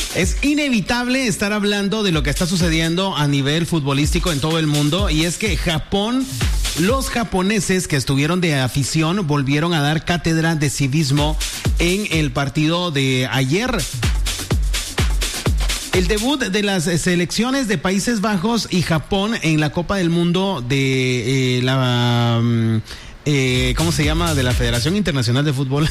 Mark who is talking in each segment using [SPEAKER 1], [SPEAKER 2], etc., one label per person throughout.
[SPEAKER 1] Es inevitable estar hablando de lo que está sucediendo a nivel futbolístico en todo el mundo, y es que Japón, los japoneses que estuvieron de afición volvieron a dar cátedra de civismo en el partido de ayer. El debut de las selecciones de Países Bajos y Japón en la Copa del Mundo de ¿cómo se llama? De la Federación Internacional de Fútbol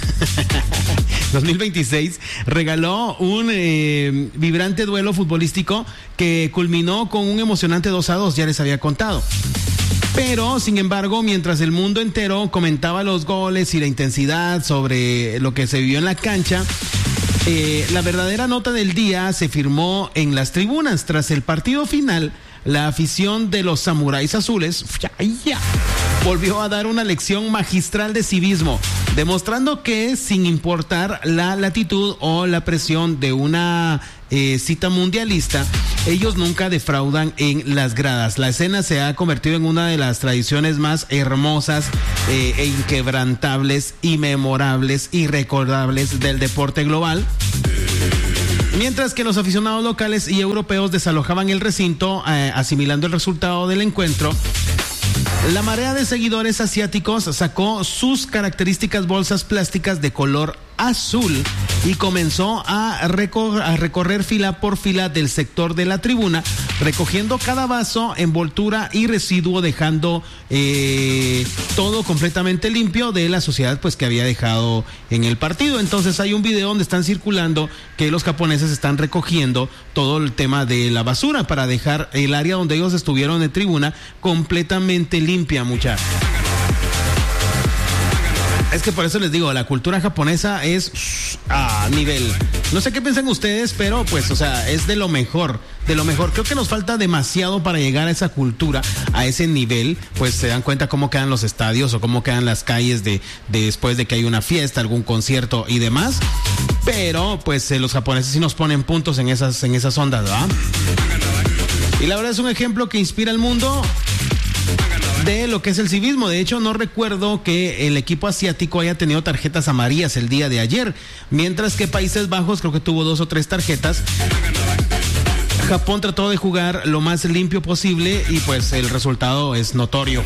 [SPEAKER 1] 2026 regaló un vibrante duelo futbolístico que culminó con un emocionante 2-2, ya les había contado. Pero, sin embargo, mientras el mundo entero comentaba los goles y la intensidad sobre lo que se vivió en la cancha, la verdadera nota del día se firmó en las tribunas. Tras el partido final, la afición de los samuráis azules volvió a dar una lección magistral de civismo, demostrando que sin importar la latitud o la presión de una cita mundialista, ellos nunca defraudan en las gradas. La escena se ha convertido en una de las tradiciones más hermosas e inquebrantables y memorables y recordables del deporte global. Mientras que los aficionados locales y europeos desalojaban el recinto, asimilando el resultado del encuentro, la marea de seguidores asiáticos sacó sus características bolsas plásticas de color azul y comenzó a recorrer fila por fila del sector de la tribuna, recogiendo cada vaso, envoltura y residuo, dejando todo completamente limpio de la suciedad pues que había dejado en el partido. Entonces hay un video donde están circulando que los japoneses están recogiendo todo el tema de la basura para dejar el área donde ellos estuvieron de tribuna completamente limpia, muchachos. Es que por eso les digo, la cultura japonesa es a nivel. No sé qué piensan ustedes, pero pues, o sea, es de lo mejor, de lo mejor. Creo que nos falta demasiado para llegar a esa cultura, a ese nivel. Pues se dan cuenta cómo quedan los estadios o cómo quedan las calles de después de que hay una fiesta, algún concierto y demás. Pero pues los japoneses sí nos ponen puntos en esas ondas, ¿verdad? Y la verdad es un ejemplo que inspira al mundo de lo que es el civismo. De hecho, no recuerdo que el equipo asiático haya tenido tarjetas amarillas el día de ayer, mientras que Países Bajos creo que tuvo 2 o 3 tarjetas. Japón trató de jugar lo más limpio posible y pues el resultado es notorio.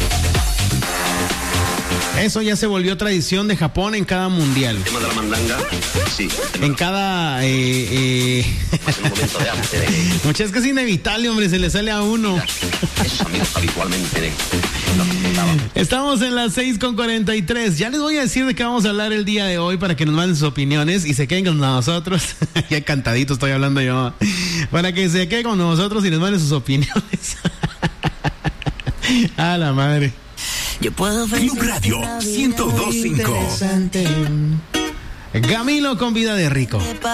[SPEAKER 1] Eso ya se volvió tradición de Japón en cada mundial.
[SPEAKER 2] El tema de la mandanga, sí.
[SPEAKER 1] En cada... Muchas, es que es inevitable, hombre, se le sale a uno.
[SPEAKER 2] Esos amigos habitualmente
[SPEAKER 1] Estamos en las 6:43. Ya les voy a decir de qué vamos a hablar el día de hoy para que nos manden sus opiniones y se queden con nosotros. Ya cantadito estoy hablando yo. Para que se queden con nosotros y nos manden sus opiniones. A la madre.
[SPEAKER 3] Yo puedo ver
[SPEAKER 4] Club Radio 102.5.
[SPEAKER 1] Camilo con Vida de Rico.